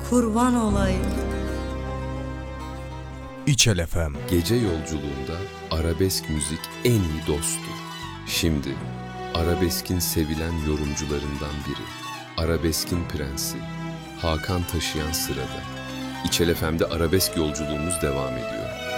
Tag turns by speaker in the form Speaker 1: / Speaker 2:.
Speaker 1: kurban olayım.
Speaker 2: İçel FM.
Speaker 3: Gece yolculuğunda arabesk müzik en iyi dosttur. Şimdi arabeskin sevilen yorumcularından biri, arabeskin prensi Hakan Taşıyan sırada. İçel FM'de arabesk yolculuğumuz devam ediyor.